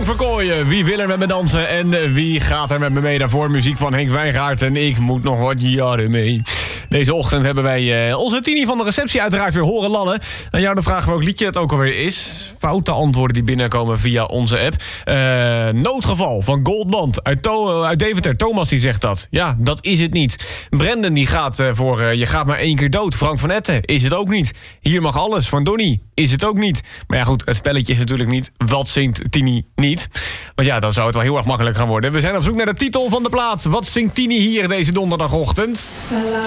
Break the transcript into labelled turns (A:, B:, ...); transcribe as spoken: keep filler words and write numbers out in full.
A: Verkooyen. Wie wil er met me dansen en wie gaat er met me mee daarvoor? Muziek van Henk Wijngaard en ik moet nog wat jaren mee. Deze ochtend hebben wij uh, onze Tini van de receptie uiteraard weer horen lallen. Aan jou de vraag welk liedje het ook alweer is. Foute antwoorden die binnenkomen via onze app. Uh, noodgeval van Goldband uit, to- uit Deventer. Thomas die zegt dat. Ja, dat is het niet. Brendan die gaat uh, voor uh, Je gaat maar één keer dood. Frank van Etten is het ook niet. Hier mag alles van Donnie is het ook niet. Maar ja goed, het spelletje is natuurlijk niet wat zingt Tini niet. Want ja, dan zou het wel heel erg makkelijk gaan worden. We zijn op zoek naar de titel van de plaat. Wat zingt Tini hier deze donderdagochtend?